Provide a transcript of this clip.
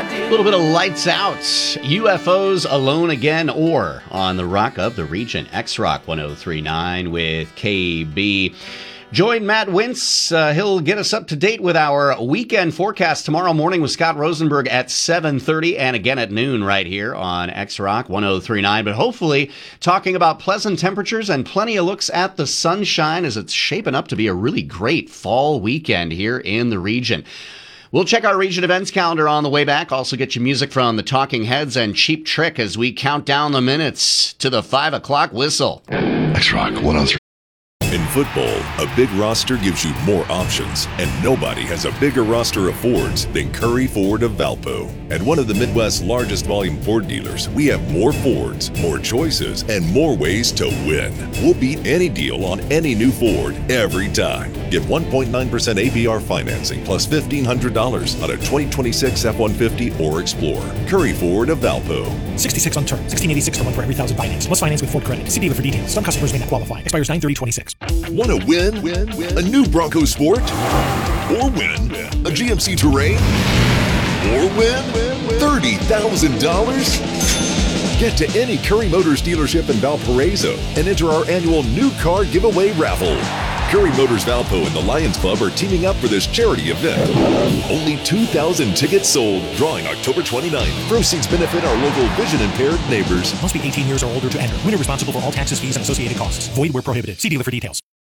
A little bit of Lights Out, UFOs Alone Again, or on the Rock of the Region, X-Rock 1039 with KB. Join Matt Wintz. He'll get us up to date with our weekend forecast tomorrow morning with Scott Rosenberg at 7:30 and again at noon right here on X-Rock 1039. But hopefully talking about pleasant temperatures and plenty of looks at the sunshine as it's shaping up to be a really great fall weekend here in the region. We'll check our region events calendar on the way back. Also get you music from the Talking Heads and Cheap Trick as we count down the minutes to the 5 o'clock whistle. X-Rock 103. In football, a big roster gives you more options, and nobody has a bigger roster of Fords than Curry Ford of Valpo. At one of the Midwest's largest volume Ford dealers, we have more Fords, more choices, and more ways to win. We'll beat any deal on any new Ford every time. Get 1.9% APR financing plus $1,500 on a 2026 F-150 or Explorer. Curry Ford of Valpo. 66 on term, 1686 per month for every 1,000 finance. Must finance with Ford credit. See dealer for details. Some customers may not qualify. Expires 9/30/26. Want to win a new Bronco Sport? Or win a GMC Terrain? Or win $30,000? Get to any Curry Motors dealership in Valparaiso and enter our annual new car giveaway raffle. Curry Motors Valpo and the Lions Club are teaming up for this charity event. Only 2,000 tickets sold, drawing October 29th. Proceeds benefit our local vision-impaired neighbors. Must be 18 years or older to enter. Winner responsible for all taxes, fees, and associated costs. Void where prohibited. See dealer for details.